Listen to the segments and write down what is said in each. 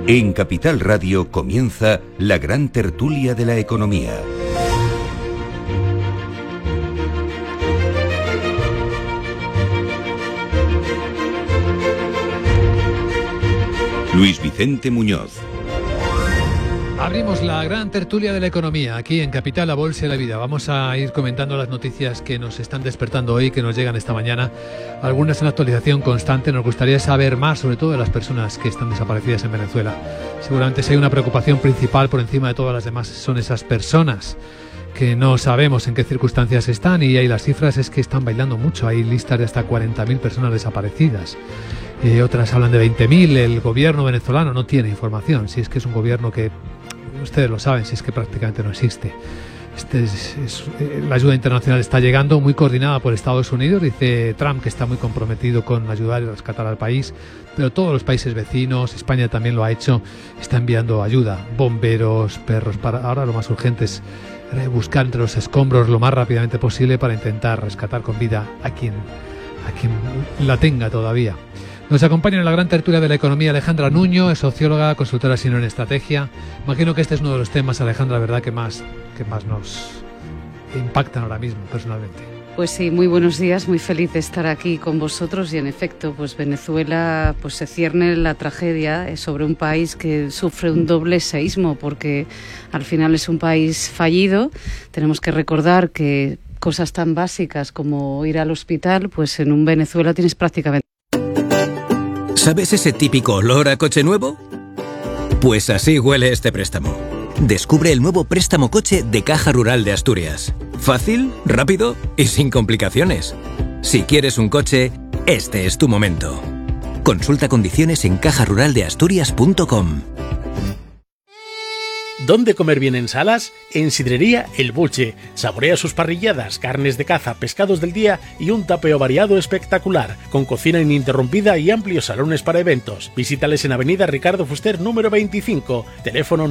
En Capital Radio comienza la gran tertulia de la economía. Luis Vicente Muñoz. Abrimos la gran tertulia de la economía aquí en Capital, la Bolsa y la Vida. Vamos a ir comentando las noticias que nos están despertando hoy, que nos llegan esta mañana. Algunas en actualización constante. Nos gustaría saber más, sobre todo de las personas que están desaparecidas en Venezuela. Seguramente si hay una preocupación principal por encima de todas las demás, son esas personas que no sabemos en qué circunstancias están, y ahí las cifras es que están bailando mucho. Hay listas de hasta 40.000 personas desaparecidas. Otras hablan de 20.000. El gobierno venezolano no tiene información, si es que es un gobierno que, ustedes lo saben, si es que prácticamente no existe. La ayuda internacional está llegando, muy coordinada por Estados Unidos. Dice Trump que está muy comprometido con ayudar y rescatar al país, pero todos los países vecinos, España también lo ha hecho, está enviando ayuda, bomberos, perros. Ahora lo más urgente es buscar entre los escombros lo más rápidamente posible para intentar rescatar con vida a quien la tenga todavía. Nos acompaña en la gran tertulia de la economía Alejandra Nuño, es socióloga, consultora senior en estrategia. Imagino que este es uno de los temas, Alejandra, ¿verdad?, que más nos impactan ahora mismo personalmente. Pues sí, muy buenos días, muy feliz de estar aquí con vosotros. Y en efecto, pues Venezuela se cierne la tragedia sobre un país que sufre un doble seísmo, porque al final es un país fallido. Tenemos que recordar que cosas tan básicas como ir al hospital, pues en un Venezuela tienes prácticamente. ¿Sabes ese típico olor a coche nuevo? Pues así huele este préstamo. Descubre el nuevo préstamo coche de Caja Rural de Asturias. Fácil, rápido y sin complicaciones. Si quieres un coche, este es tu momento. Consulta condiciones en cajaruraldeasturias.com. ¿Dónde comer bien en Salas? En Sidrería El Buche. Saborea sus parrilladas, carnes de caza, pescados del día y un tapeo variado espectacular, con cocina ininterrumpida y amplios salones para eventos. Visítales en Avenida Ricardo Fuster número 25, teléfono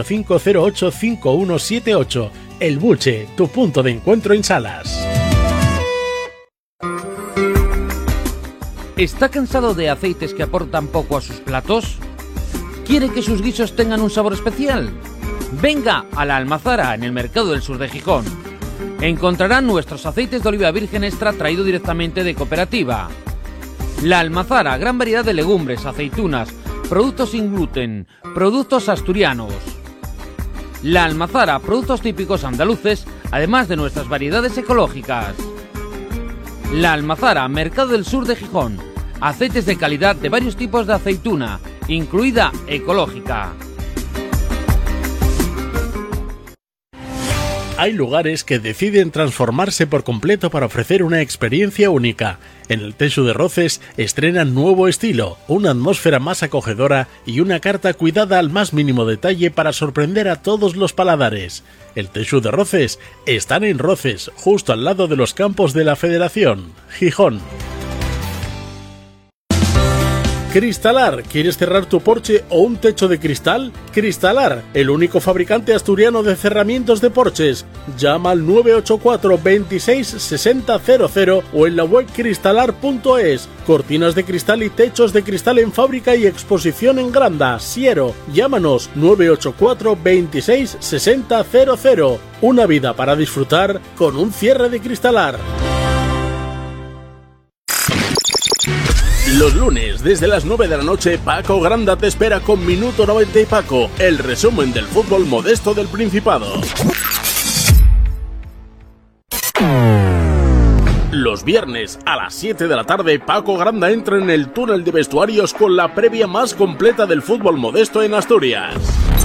985085178. El Buche, tu punto de encuentro en Salas. ¿Está cansado de aceites que aportan poco a sus platos? ¿Quiere que sus guisos tengan un sabor especial? Venga a La Almazara, en el Mercado del Sur de Gijón. Encontrarán nuestros aceites de oliva virgen extra traído directamente de cooperativa. La Almazara, gran variedad de legumbres, aceitunas, productos sin gluten, productos asturianos. La Almazara, productos típicos andaluces, además de nuestras variedades ecológicas. La Almazara, Mercado del Sur de Gijón. Aceites de calidad de varios tipos de aceituna, incluida ecológica. Hay lugares que deciden transformarse por completo para ofrecer una experiencia única. En el Teixu de Roces estrenan nuevo estilo, una atmósfera más acogedora y una carta cuidada al más mínimo detalle para sorprender a todos los paladares. El Teixu de Roces están en Roces, justo al lado de los campos de la Federación, Gijón. Cristalar, ¿quieres cerrar tu porche o un techo de cristal? Cristalar, el único fabricante asturiano de cerramientos de porches. Llama al 984 26 60 00 o en la web cristalar.es. Cortinas de cristal y techos de cristal en fábrica y exposición en Granda, Siero. Llámanos 984 26 60 00. Una vida para disfrutar con un cierre de Cristalar. Los lunes, desde las 9 de la noche, Paco Granda te espera con Minuto 90 y Paco, el resumen del fútbol modesto del Principado. Los viernes, a las 7 de la tarde, Paco Granda entra en el túnel de vestuarios con la previa más completa del fútbol modesto en Asturias.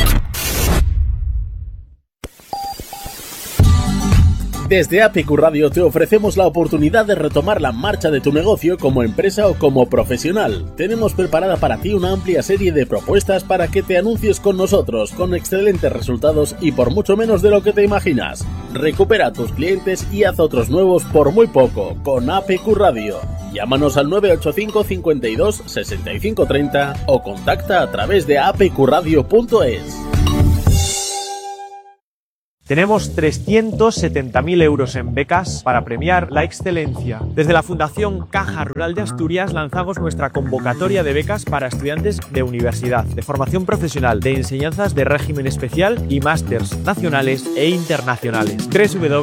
Desde APQ Radio te ofrecemos la oportunidad de retomar la marcha de tu negocio como empresa o como profesional. Tenemos preparada para ti una amplia serie de propuestas para que te anuncies con nosotros, con excelentes resultados y por mucho menos de lo que te imaginas. Recupera a tus clientes y haz otros nuevos por muy poco, con APQ Radio. Llámanos al 985 52 65 30 o contacta a través de apqradio.es. Tenemos 370.000 euros en becas para premiar la excelencia. Desde la Fundación Caja Rural de Asturias lanzamos nuestra convocatoria de becas para estudiantes de universidad, de formación profesional, de enseñanzas de régimen especial y másters nacionales e internacionales.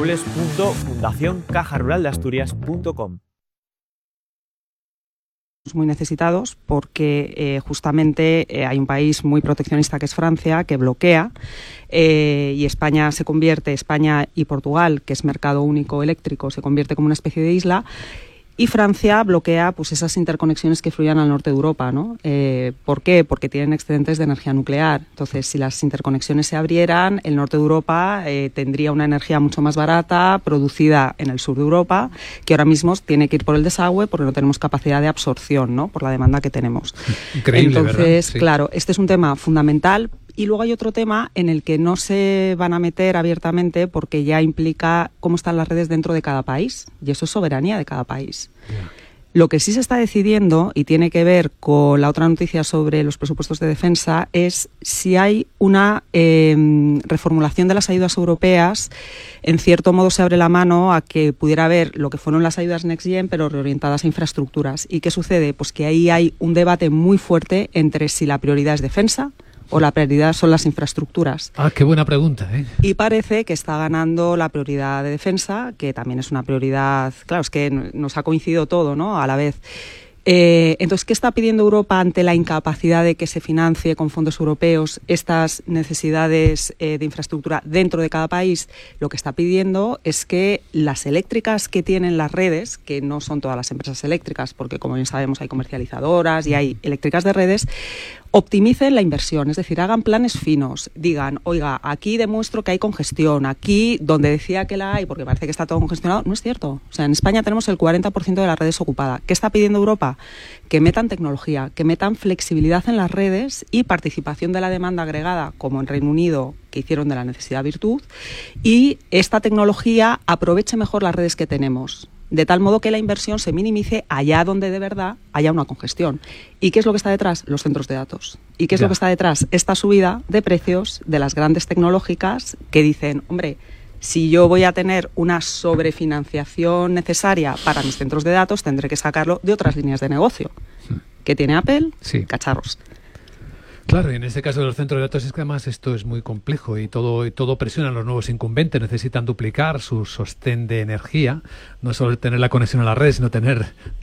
www.fundacioncajaruraldeasturias.com. Muy necesitados porque justamente hay un país muy proteccionista que es Francia, que bloquea, y España y Portugal, que es mercado único eléctrico, se convierte como una especie de isla. Y Francia bloquea pues esas interconexiones que fluyan al norte de Europa, ¿no? ¿Por qué? Porque tienen excedentes de energía nuclear. Entonces, si las interconexiones se abrieran, el norte de Europa tendría una energía mucho más barata, producida en el sur de Europa, que ahora mismo tiene que ir por el desagüe porque no tenemos capacidad de absorción, ¿no? Por la demanda que tenemos. Increíble, entonces, ¿verdad? Sí. Claro, este es un tema fundamental. Y luego hay otro tema en el que no se van a meter abiertamente porque ya implica cómo están las redes dentro de cada país, y eso es soberanía de cada país. Yeah. Lo que sí se está decidiendo, y tiene que ver con la otra noticia sobre los presupuestos de defensa, es si hay una reformulación de las ayudas europeas. En cierto modo se abre la mano a que pudiera haber lo que fueron las ayudas Next Gen, pero reorientadas a infraestructuras. ¿Y qué sucede? Pues que ahí hay un debate muy fuerte entre si la prioridad es defensa o la prioridad son las infraestructuras. Ah, qué buena pregunta, ¿eh? Y parece que está ganando la prioridad de defensa, que también es una prioridad, claro, es que nos ha coincidido todo, ¿no?, a la vez. Entonces, ¿qué está pidiendo Europa ante la incapacidad de que se financie con fondos europeos estas necesidades de infraestructura dentro de cada país? Lo que está pidiendo es que las eléctricas que tienen las redes, que no son todas las empresas eléctricas, porque como bien sabemos hay comercializadoras y hay eléctricas de redes, optimicen la inversión, es decir, hagan planes finos, digan, oiga, aquí demuestro que hay congestión, aquí donde decía que la hay, porque parece que está todo congestionado, no es cierto. O sea, en España tenemos el 40% de las redes ocupada. ¿Qué está pidiendo Europa? Que metan tecnología, que metan flexibilidad en las redes y participación de la demanda agregada, como en Reino Unido, que hicieron de la necesidad virtud, y esta tecnología aproveche mejor las redes que tenemos, de tal modo que la inversión se minimice allá donde de verdad haya una congestión. ¿Y qué es lo que está detrás? Los centros de datos. ¿Y qué es lo que está detrás? Esta subida de precios de las grandes tecnológicas que dicen, hombre, si yo voy a tener una sobrefinanciación necesaria para mis centros de datos, tendré que sacarlo de otras líneas de negocio. ¿Qué tiene Apple? Sí. Cacharros. Claro, y en este caso de los centros de datos es que además esto es muy complejo y todo presiona a los nuevos incumbentes. Necesitan duplicar su sostén de energía, no solo tener la conexión a la red, sino tener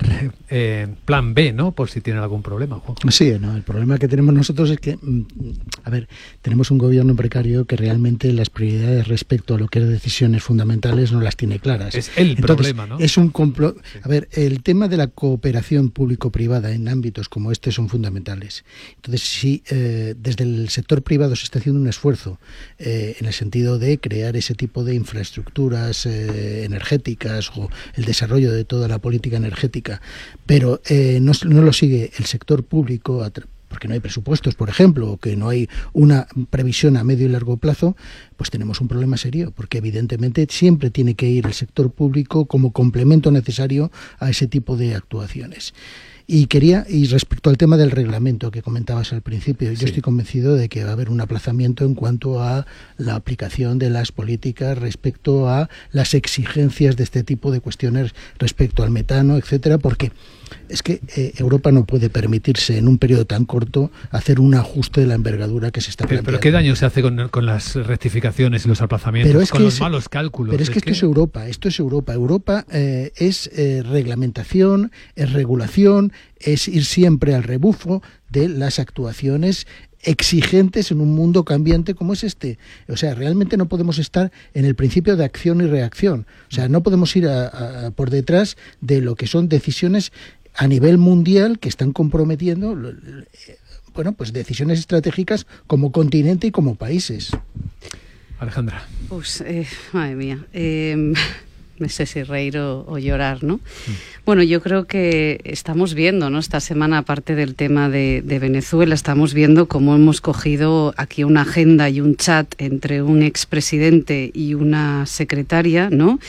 plan B, ¿no? Por si tienen algún problema, Juanjo. Sí, no, el problema que tenemos nosotros es que, tenemos un gobierno precario que realmente las prioridades respecto a lo que es decisiones fundamentales no las tiene claras. Es el problema, ¿no? Es un complot. Sí. El tema de la cooperación público-privada en ámbitos como este son fundamentales. Entonces, sí, desde el sector privado se está haciendo un esfuerzo en el sentido de crear ese tipo de infraestructuras energéticas o el desarrollo de toda la política energética, pero no lo sigue el sector público porque no hay presupuestos, por ejemplo, o que no hay una previsión a medio y largo plazo, pues tenemos un problema serio, porque evidentemente siempre tiene que ir el sector público como complemento necesario a ese tipo de actuaciones. Y respecto al tema del reglamento que comentabas al principio, yo estoy convencido de que va a haber un aplazamiento en cuanto a la aplicación de las políticas respecto a las exigencias de este tipo de cuestiones respecto al metano, etcétera, porque es que Europa no puede permitirse en un periodo tan corto hacer un ajuste de la envergadura que se está planteando. Pero ¿qué daño se hace con las rectificaciones y los aplazamientos, con los malos cálculos? Pero es que esto es Europa. Europa es reglamentación, es regulación, es ir siempre al rebufo de las actuaciones exigentes en un mundo cambiante como es este. O sea, realmente no podemos estar en el principio de acción y reacción. O sea, no podemos ir por detrás de lo que son decisiones a nivel mundial que están comprometiendo, pues decisiones estratégicas como continente y como países. Alejandra. Pues, madre mía. No sé si reír o llorar, ¿no? Bueno, yo creo que estamos viendo, ¿no? Esta semana, aparte del tema de Venezuela, estamos viendo cómo hemos cogido aquí una agenda y un chat entre un expresidente y una secretaria, ¿no?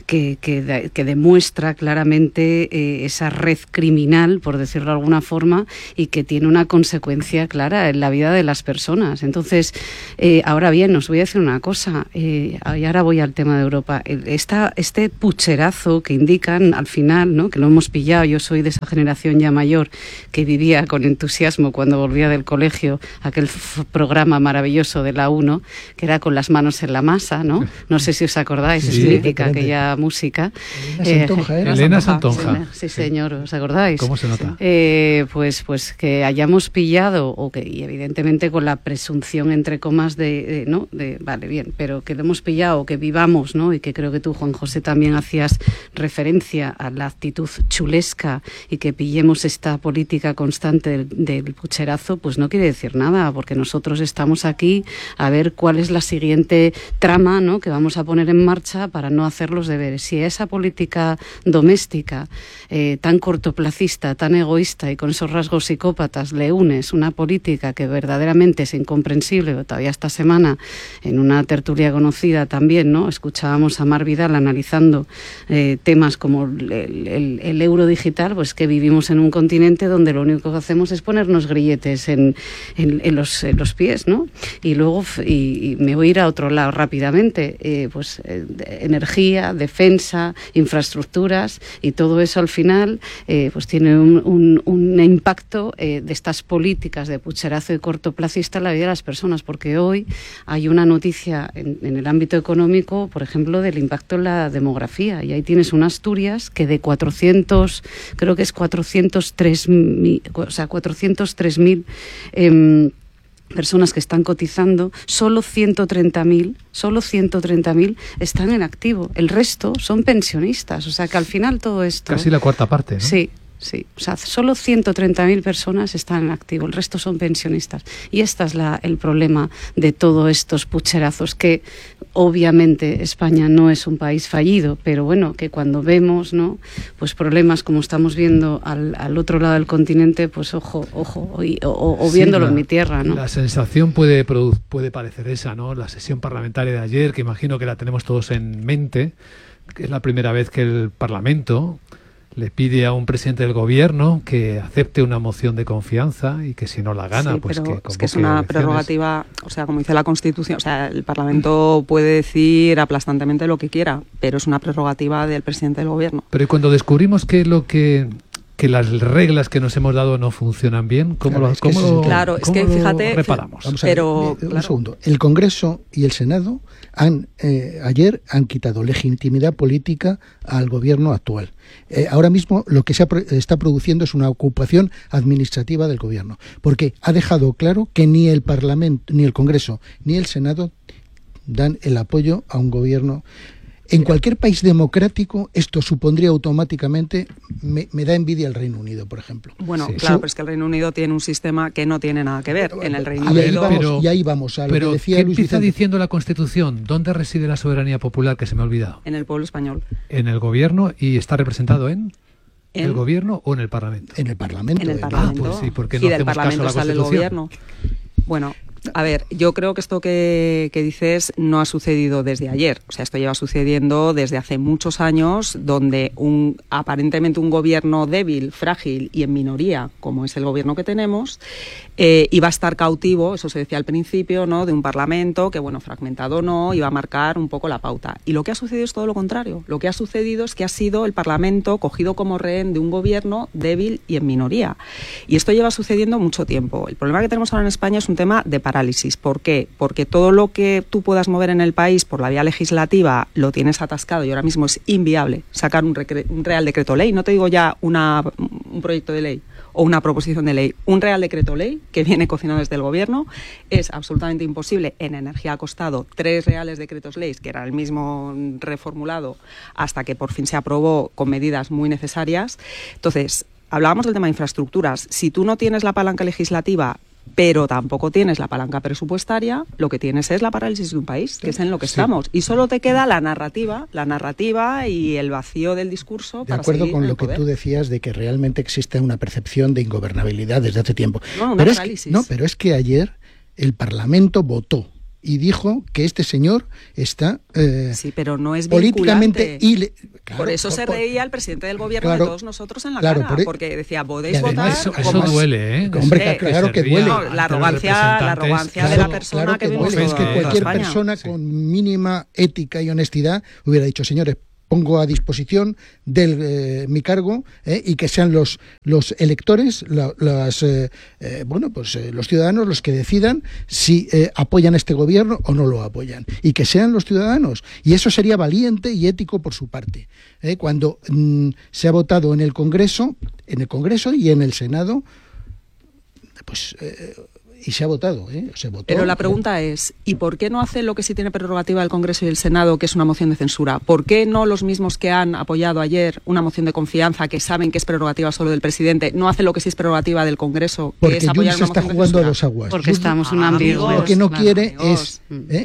que demuestra claramente esa red criminal, por decirlo de alguna forma, y que tiene una consecuencia clara en la vida de las personas. Entonces, ahora bien, os voy a decir una cosa, y ahora voy al tema de Europa. Este pucherazo que indican al final, ¿no?, que lo hemos pillado, yo soy de esa generación ya mayor que vivía con entusiasmo cuando volvía del colegio aquel programa maravilloso de la 1, que era con las manos en la masa, ¿no? No sé si os acordáis, sí, es mítica aquella música. Elena Santonja. Sí, señor, ¿os acordáis? ¿Cómo se nota? Pues que hayamos pillado, y evidentemente con la presunción, entre comas, vale, bien, pero que lo hemos pillado, que vivamos, ¿no? Y que creo que tú, Juan José, también hacías referencia a la actitud chulesca, y que pillemos esta política constante del pucherazo, pues no quiere decir nada, porque nosotros estamos aquí a ver cuál es la siguiente trama, ¿no?, que vamos a poner en marcha para no hacer los deberes. Si a esa política doméstica tan cortoplacista, tan egoísta y con esos rasgos psicópatas le unes una política que verdaderamente es incomprensible, todavía esta semana en una tertulia conocida también, ¿no?, escuchábamos a Mar Vidal analizando temas como el euro digital, pues que vivimos en un continente donde lo único que hacemos es ponernos grilletes en los pies, ¿no? Y luego, y me voy a ir a otro lado rápidamente, energía, defensa, infraestructuras, y todo eso al final pues tiene un impacto de estas políticas de pucherazo y cortoplacista en la vida de las personas, porque hoy hay una noticia en el ámbito económico, por ejemplo, del impacto en la demografía, y ahí tienes una Asturias que de 403.000 personas que están cotizando, solo 130.000 están en activo. El resto son pensionistas. O sea que al final todo esto... Casi la cuarta parte, ¿no? Sí. O sea, solo 130.000 personas están en activo, el resto son pensionistas. Y este es el problema de todos estos pucherazos, que obviamente España no es un país fallido, pero bueno, que cuando vemos, ¿no?, pues problemas como estamos viendo al otro lado del continente, pues ojo, o viéndolo en mi tierra, ¿no? La sensación puede parecer esa, ¿no? La sesión parlamentaria de ayer, que imagino que la tenemos todos en mente, que es la primera vez que el Parlamento le pide a un presidente del gobierno que acepte una moción de confianza y que si no la gana, sí, pues pero que es que es una prerrogativa, o sea, como dice la Constitución, o sea, el Parlamento puede decir aplastantemente lo que quiera, pero es una prerrogativa del presidente del gobierno. Pero cuando descubrimos que las reglas que nos hemos dado no funcionan bien, ¿cómo lo reparamos? Vamos a ver, un segundo. El Congreso y el Senado ayer han quitado legitimidad política al gobierno actual. Ahora mismo lo que está produciendo es una ocupación administrativa del gobierno, porque ha dejado claro que ni el Parlamento, ni el Congreso, ni el Senado dan el apoyo a un gobierno. En cualquier país democrático esto supondría automáticamente, me da envidia el Reino Unido, por ejemplo. Bueno, sí, claro, pero es que el Reino Unido tiene un sistema que no tiene nada que ver. En el Reino Unido... Y ahí vamos a lo que decía Luis Vicente. ¿Qué empieza diciendo la Constitución? ¿Dónde reside la soberanía popular, que se me ha olvidado? En el pueblo español. ¿En el gobierno? ¿Y está representado en el gobierno o en el Parlamento? En el Parlamento. En el Parlamento. Pues sí, porque no y del hacemos Parlamento caso a la sale el gobierno. Bueno... A ver, yo creo que esto que dices no ha sucedido desde ayer. O sea, esto lleva sucediendo desde hace muchos años, donde aparentemente un gobierno débil, frágil y en minoría, como es el gobierno que tenemos, iba a estar cautivo, eso se decía al principio, ¿no?, de un Parlamento que, bueno, fragmentado no, iba a marcar un poco la pauta. Y lo que ha sucedido es todo lo contrario. Lo que ha sucedido es que ha sido el Parlamento cogido como rehén de un gobierno débil y en minoría. Y esto lleva sucediendo mucho tiempo. El problema que tenemos ahora en España es un tema de parálisis. ¿Por qué? Porque todo lo que tú puedas mover en el país por la vía legislativa lo tienes atascado y ahora mismo es inviable sacar un Real Decreto Ley. No te digo ya un proyecto de ley o una proposición de ley. Un Real Decreto Ley que viene cocinado desde el Gobierno es absolutamente imposible. En energía ha costado 3 Reales Decretos Leyes, que era el mismo reformulado, hasta que por fin se aprobó con medidas muy necesarias. Entonces, hablábamos del tema de infraestructuras. Si tú no tienes la palanca legislativa, pero tampoco tienes la palanca presupuestaria, lo que tienes es la parálisis de un país, que es en lo que estamos. Y solo te queda la narrativa y el vacío del discurso para seguir en el poder. De acuerdo con lo que tú decías de que realmente existe una percepción de ingobernabilidad desde hace tiempo. No, una parálisis. Pero es que ayer el Parlamento votó y dijo que este señor está sí, pero no es políticamente claro, por eso se reía el presidente del gobierno de todos nosotros en la cara, porque decía, podéis votar. Eso duele, ¿eh? Hombre, claro que duele. No, la arrogancia de la persona que vemos es que cualquier persona con mínima ética y honestidad hubiera dicho, señores, pongo a disposición de mi cargo y que sean los electores, los ciudadanos los que decidan si apoyan este gobierno o no lo apoyan, y que sean los ciudadanos, y eso sería valiente y ético por su parte. Cuando se ha votado en el Congreso y en el Senado, pues y se ha votado, se votó. Pero la pregunta es, ¿y por qué no hace lo que sí tiene prerrogativa el Congreso y el Senado, que es una moción de censura? ¿Por qué no los mismos que han apoyado ayer una moción de confianza, que saben que es prerrogativa solo del presidente, no hacen lo que sí es prerrogativa del Congreso, que es apoyar una moción de censura? Porque Junts está jugando a dos aguas. Porque estamos un ambiguos. Lo que no quiere es...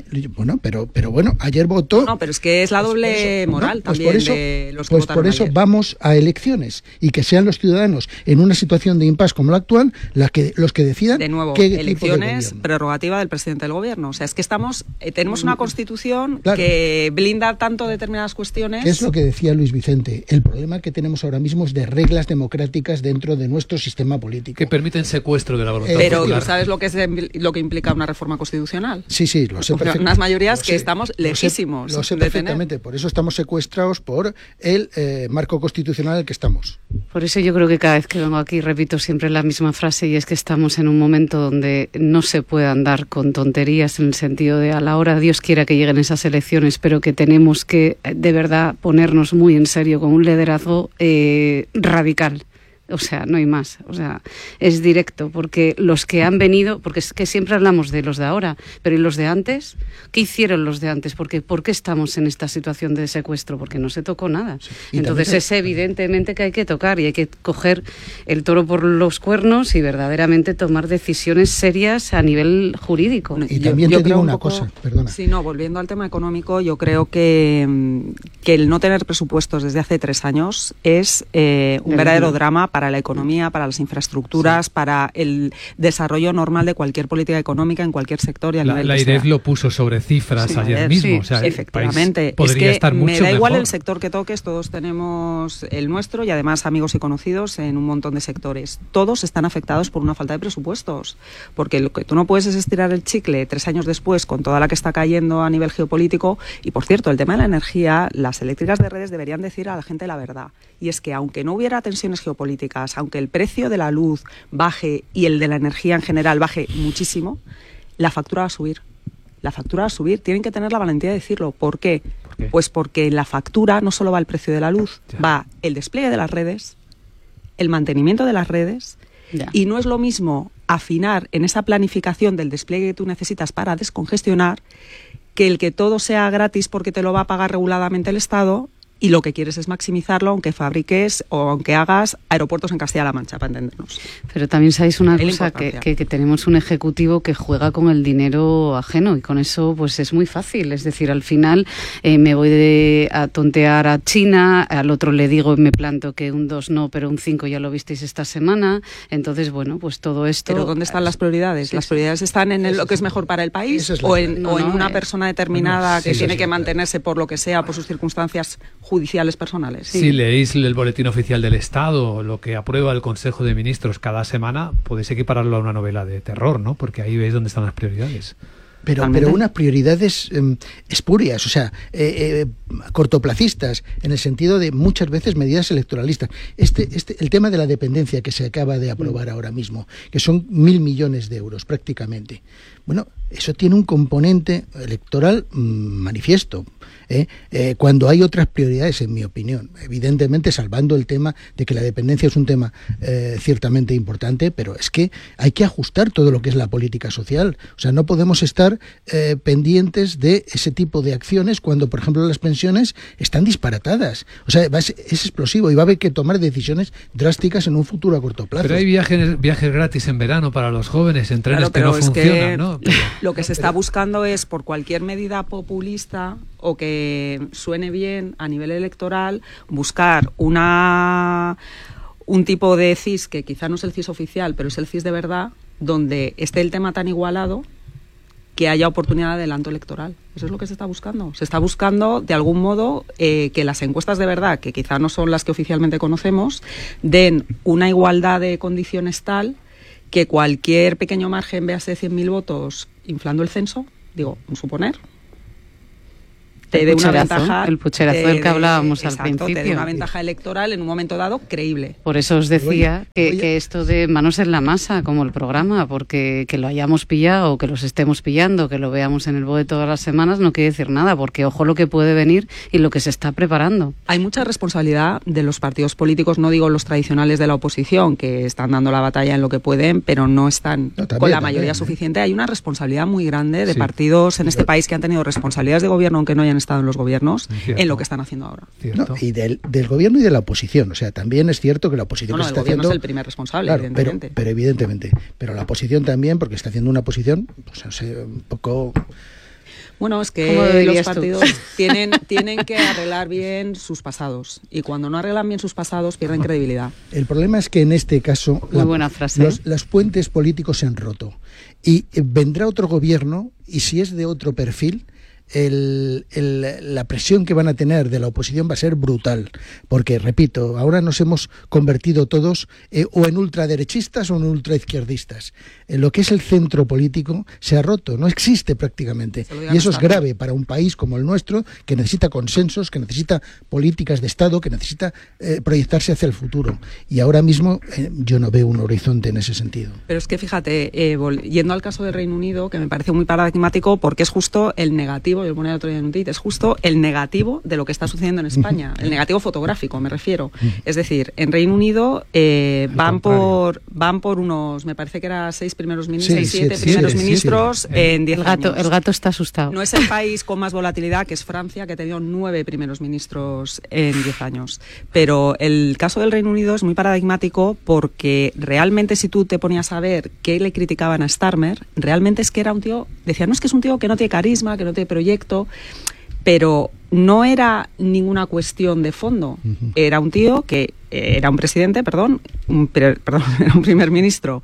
pero bueno, ayer votó... No, pero es que es la doble moral también de los que votaron por eso ayer. Vamos a elecciones, y que sean los ciudadanos en una situación de impasse como la actual los que decidan... De nuevo, elecciones, prerrogativa del presidente del gobierno. O sea, es que tenemos una constitución que blinda tanto determinadas cuestiones. Es lo que decía Luis Vicente. El problema que tenemos ahora mismo es de reglas democráticas dentro de nuestro sistema político. Que permiten secuestro de la voluntad pero popular. ¿tú sabes lo que implica una reforma constitucional? Sí, lo sé perfectamente. Unas mayorías que estamos lejísimos. Lo sé perfectamente. Por eso estamos secuestrados por el marco constitucional en el que estamos. Por eso yo creo que cada vez que vengo aquí repito siempre la misma frase, y es que estamos en un momento donde no se puede andar con tonterías, en el sentido de a la hora Dios quiera que lleguen esas elecciones, pero que tenemos que de verdad ponernos muy en serio con un liderazgo radical. O sea, no hay más. O sea, es directo, porque los que han venido, porque es que siempre hablamos de los de ahora, pero ¿y los de antes? ¿Qué hicieron los de antes? ¿Por qué estamos en esta situación de secuestro? Porque no se tocó nada. Sí. Entonces es evidentemente que hay que tocar y hay que coger el toro por los cuernos y verdaderamente tomar decisiones serias a nivel jurídico. Y también te digo una cosa, perdona. Sí, volviendo al tema económico, yo creo que el no tener presupuestos desde hace 3 años es un verdadero drama para la economía, para las infraestructuras, para el desarrollo normal de cualquier política económica en cualquier sector y a nivel La IREF lo puso sobre cifras ayer mismo. O sea, efectivamente. Podría estar mucho me da igual mejor. El sector que toques, todos tenemos el nuestro y además amigos y conocidos en un montón de sectores. Todos están afectados por una falta de presupuestos, porque lo que tú no puedes es estirar el chicle 3 años después con toda la que está cayendo a nivel geopolítico. Y por cierto, el tema de la energía, las eléctricas de redes deberían decir a la gente la verdad, y es que aunque no hubiera tensiones geopolíticas, aunque el precio de la luz baje y el de la energía en general baje muchísimo, la factura va a subir. La factura va a subir, tienen que tener la valentía de decirlo. ¿Por qué? Pues porque en la factura no solo va el precio de la luz, va el despliegue de las redes, el mantenimiento de las redes, y no es lo mismo afinar en esa planificación del despliegue que tú necesitas para descongestionar que el que todo sea gratis porque te lo va a pagar reguladamente el Estado, y lo que quieres es maximizarlo, aunque fabriques o aunque hagas aeropuertos en Castilla-La Mancha, para entendernos. Pero también sabéis una cosa, que tenemos un ejecutivo que juega con el dinero ajeno, y con eso pues es muy fácil. Es decir, al final me voy a tontear a China, al otro le digo, me planto que un 2 no, pero un 5 ya lo visteis esta semana. Entonces, bueno, pues todo esto... ¿Pero dónde están las prioridades? Sí, ¿las prioridades están en lo que es mejor para el país o en una persona determinada que tiene que mantenerse por lo que sea, por sus circunstancias judiciales personales? Si leéis el boletín oficial del Estado, lo que aprueba el Consejo de Ministros cada semana, podéis equipararlo a una novela de terror, ¿no? Porque ahí veis dónde están las prioridades. Pero unas prioridades espurias, o sea, cortoplacistas, en el sentido de muchas veces medidas electoralistas. El tema de la dependencia que se acaba de aprobar ahora mismo, que son 1.000 millones de euros prácticamente. Bueno, eso tiene un componente electoral manifiesto, cuando hay otras prioridades, en mi opinión. Evidentemente, salvando el tema de que la dependencia es un tema ciertamente importante, pero es que hay que ajustar todo lo que es la política social. O sea, no podemos estar pendientes de ese tipo de acciones cuando, por ejemplo, las pensiones están disparatadas. O sea, es explosivo y va a haber que tomar decisiones drásticas en un futuro a corto plazo. Pero hay viajes gratis en verano para los jóvenes, en trenes que no funcionan, ¿no? Lo que se está buscando es, por cualquier medida populista o que suene bien a nivel electoral, buscar un tipo de CIS que quizá no es el CIS oficial, pero es el CIS de verdad, donde esté el tema tan igualado que haya oportunidad de adelanto electoral. Eso es lo que se está buscando. Se está buscando, de algún modo, que las encuestas de verdad, que quizá no son las que oficialmente conocemos, den una igualdad de condiciones tal que cualquier pequeño margen, véase 100.000 votos inflando el censo, digo, suponer, te dé una ventaja, el pucherazo del que hablábamos al principio. Te dé una ventaja electoral en un momento dado creíble. Por eso os decía que esto de manos en la masa, como el programa, porque que lo hayamos pillado o que los estemos pillando, que lo veamos en el BOE todas las semanas, no quiere decir nada, porque ojo lo que puede venir y lo que se está preparando. Hay mucha responsabilidad de los partidos políticos, no digo los tradicionales de la oposición, que están dando la batalla en lo que pueden, pero no están con la mayoría suficiente. Hay una responsabilidad muy grande de partidos en este país que han tenido responsabilidades de gobierno, aunque no hayan estado en los gobiernos, en lo que están haciendo ahora. No, y del gobierno y de la oposición. O sea, también es cierto que la oposición el está gobierno haciendo... es el primer responsable, claro, evidentemente. Pero evidentemente. Pero la oposición también, porque está haciendo una posición, pues no sé, un poco... Bueno, es que los partidos tienen que arreglar bien sus pasados. Y cuando no arreglan bien sus pasados, pierden credibilidad. El problema es que en este caso... Muy buena frase. Los puentes políticos se han roto. Y vendrá otro gobierno, y si es de otro perfil... la presión que van a tener de la oposición va a ser brutal, porque, repito, ahora nos hemos convertido todos o en ultraderechistas o en ultraizquierdistas. Lo que es el centro político se ha roto, no existe prácticamente, y eso es grave para un país como el nuestro, que necesita consensos, que necesita políticas de Estado, que necesita proyectarse hacia el futuro, y ahora mismo yo no veo un horizonte en ese sentido. Pero es que fíjate, yendo al caso del Reino Unido, que me parece muy paradigmático, porque es justo el negativo, yo ponía el otro día en un tuit, es justo el negativo de lo que está sucediendo en España, el negativo fotográfico, me refiero. Es decir, en Reino Unido van por unos, me parece que era 6 primeros ministros, 7 primeros ministros en 10 años. El gato está asustado. No es el país con más volatilidad, que es Francia, que ha tenido 9 primeros ministros en 10 años. Pero el caso del Reino Unido es muy paradigmático porque realmente, si tú te ponías a ver qué le criticaban a Starmer, realmente es que era un tío, decían, no, es que es un tío que no tiene carisma, que no tiene proyecto, pero no era ninguna cuestión de fondo. Era un tío que era un presidente, era un primer ministro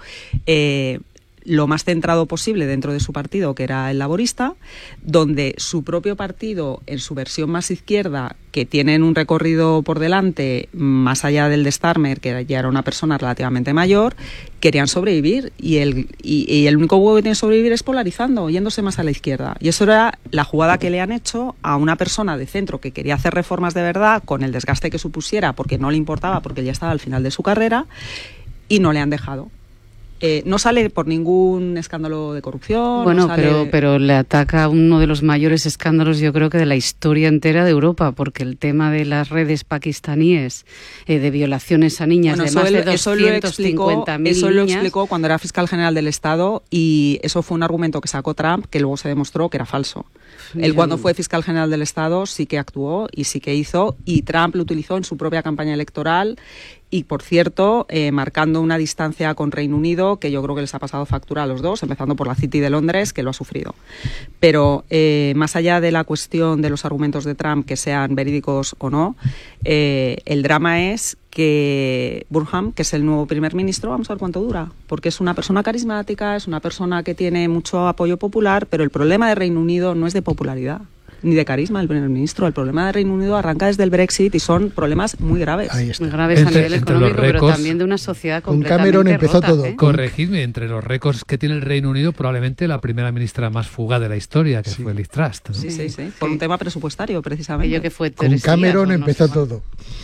lo más centrado posible dentro de su partido, que era el laborista, donde su propio partido, en su versión más izquierda, que tienen un recorrido por delante más allá del de Starmer, que ya era una persona relativamente mayor, querían sobrevivir, y el único huevo que tiene que sobrevivir es polarizando, yéndose más a la izquierda. Y eso era la jugada que le han hecho a una persona de centro que quería hacer reformas de verdad, con el desgaste que supusiera, porque no le importaba, porque ya estaba al final de su carrera, y no le han dejado. No sale por ningún escándalo de corrupción. Bueno, no sale... pero le ataca uno de los mayores escándalos, yo creo que de la historia entera de Europa, porque el tema de las redes pakistaníes, de violaciones a niñas, de más de 250.000 niñas... Eso lo explicó cuando era fiscal general del Estado, y eso fue un argumento que sacó Trump, que luego se demostró que era falso. Él, cuando fue fiscal general del Estado, sí que actuó y sí que hizo, y Trump lo utilizó en su propia campaña electoral. Y, por cierto, marcando una distancia con Reino Unido, que yo creo que les ha pasado factura a los dos, empezando por la City de Londres, que lo ha sufrido. Pero, más allá de la cuestión de los argumentos de Trump, que sean verídicos o no, el drama es que Burham, que es el nuevo primer ministro, vamos a ver cuánto dura, porque es una persona carismática, es una persona que tiene mucho apoyo popular, pero el problema de Reino Unido no es de popularidad ni de carisma del primer ministro. El problema de Reino Unido arranca desde el Brexit y son problemas muy graves. Muy graves a nivel económico, pero también de una sociedad completamente Cameron empezó rota, todo. Corregidme, entre los récords que tiene el Reino Unido, probablemente la primera ministra más fugaz de la historia, que fue Liz Truss, ¿no? Sí. Por un tema presupuestario, precisamente. Que fue con Cameron empezó todo.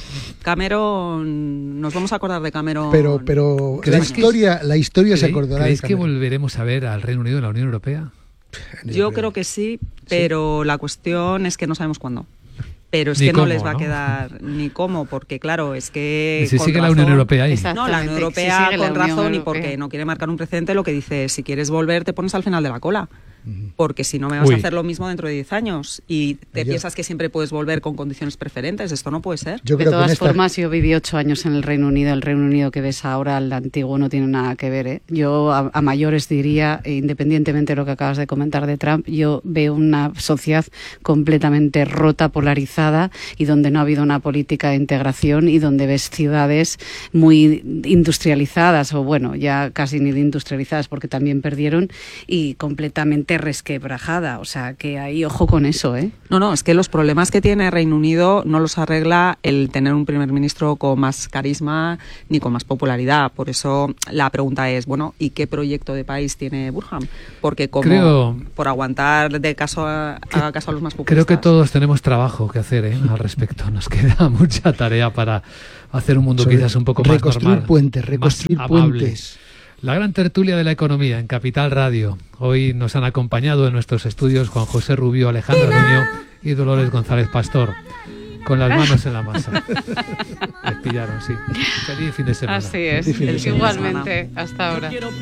Cameron, nos vamos a acordar de Cameron. Pero la historia se acordará. ¿Creéis que volveremos a ver al Reino Unido en la Unión Europea? Yo creo que sí, pero la cuestión es que no sabemos cuándo. Pero es que no les va a quedar ni cómo, porque claro, es que... Si sigue la Unión Europea ahí. No, la Unión Europea con razón, y porque no quiere marcar un precedente, lo que dice, si quieres volver te pones al final de la cola. Porque si no me vas a hacer lo mismo dentro de 10 años y piensas que siempre puedes volver con condiciones preferentes. Esto no puede ser. De todas formas, yo viví 8 años en el Reino Unido. El Reino Unido que ves ahora, el antiguo, no tiene nada que ver, ¿eh? Yo a mayores diría, independientemente de lo que acabas de comentar de Trump, yo veo una sociedad completamente rota, polarizada, y donde no ha habido una política de integración, y donde ves ciudades muy industrializadas, o bueno, ya casi ni industrializadas porque también perdieron, y completamente prácticamente resquebrajada. O sea, que ahí ojo con eso, ¿eh? No, es que los problemas que tiene Reino Unido no los arregla el tener un primer ministro con más carisma ni con más popularidad. Por eso la pregunta es, bueno, ¿y qué proyecto de país tiene Burham? Porque por aguantar de caso a los más populistas. Creo que todos tenemos trabajo que hacer al respecto. Nos queda mucha tarea para hacer un mundo quizás un poco más normal. Reconstruir puentes. La gran tertulia de la economía en Capital Radio. Hoy nos han acompañado en nuestros estudios Juan José Rubio, Alejandro Niño y Dolores González Pastor. Con las manos en la masa. Les pillaron, sí. Feliz fin de semana. Así es. Igualmente. Hasta ahora.